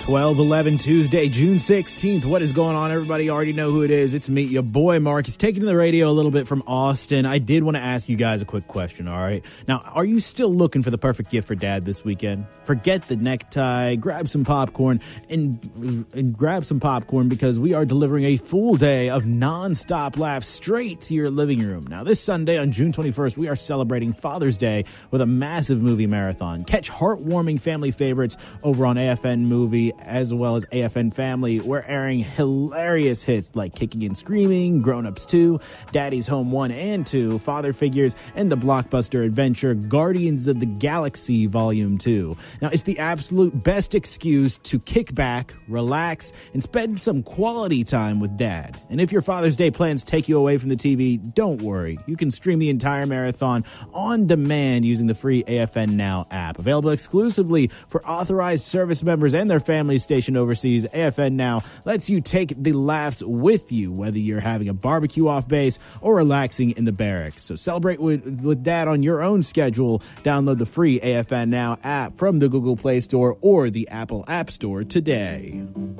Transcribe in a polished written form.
12/11 Tuesday, June 16th. What is going on, everybody? You already know who it is. It's me, your boy Marcus, taking to the radio a little bit from Austin. I did want to ask you guys a quick question, all right? Now, are you still looking for the perfect gift for dad this weekend? Forget the necktie, grab some popcorn, and grab some popcorn because we are delivering a full day of non-stop laughs straight to your living room. Now, this Sunday on June 21st, we are celebrating Father's Day with a massive movie marathon. Catch heartwarming family favorites over on AFN Movie, as well as AFN Family. We're airing hilarious hits like Kicking and Screaming, Grown Ups 2, Daddy's Home 1 and 2, Father Figures, and the blockbuster adventure Guardians of the Galaxy Volume 2. Now, it's the absolute best excuse to kick back, relax, and spend some quality time with Dad. And if your Father's Day plans take you away from the TV, don't worry. You can stream the entire marathon on demand using the free AFN Now app. Available exclusively for authorized service members and their families stationed overseas. AFN Now lets you take the laughs with you, whether you're having a barbecue off base or relaxing in the barracks. So celebrate with Dad on your own schedule. Download the free AFN Now app from the Google Play Store or the Apple App Store today.